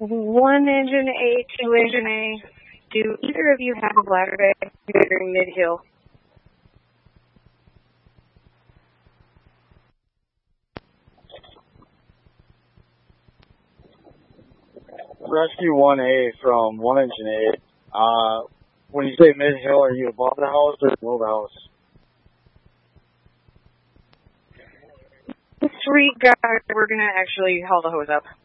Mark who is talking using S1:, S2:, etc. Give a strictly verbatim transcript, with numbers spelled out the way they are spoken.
S1: One engine A, two engine A. Do either of you have a bladder bag during mid-hill?
S2: Rescue one A from one engine A. Uh, when you say mid-hill, are you above the house or below the house?
S1: Three guys, we're going to actually haul the hose up.